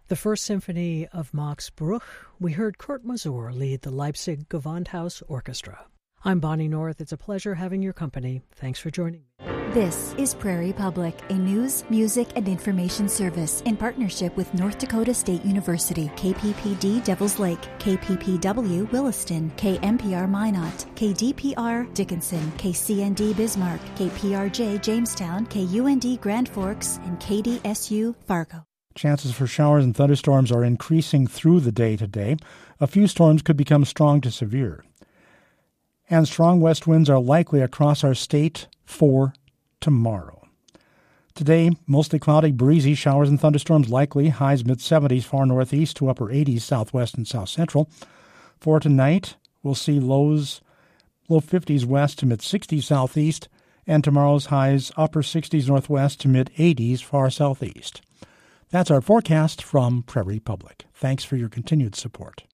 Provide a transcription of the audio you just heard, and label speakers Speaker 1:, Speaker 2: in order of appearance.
Speaker 1: The First Symphony of Max Bruch, we heard Kurt Masur lead the Leipzig Gewandhaus Orchestra. I'm Bonnie North. It's a pleasure having your company. Thanks for joining me.
Speaker 2: This is Prairie Public, a news, music, and information service in partnership with North Dakota State University, KPPD Devils Lake, KPPW Williston, KMPR Minot, KDPR Dickinson, KCND Bismarck, KPRJ Jamestown, KUND Grand Forks, and KDSU Fargo.
Speaker 3: Chances for showers and thunderstorms are increasing through the day today. A few storms could become strong to severe. And strong west winds are likely across our state for tomorrow. Today, mostly cloudy, breezy, showers and thunderstorms likely, highs mid-70s, far northeast to upper 80s, southwest and south central. For tonight, we'll see lows, low 50s west to mid-60s southeast, and tomorrow's highs upper 60s northwest to mid-80s far southeast. That's our forecast from Prairie Public. Thanks for your continued support.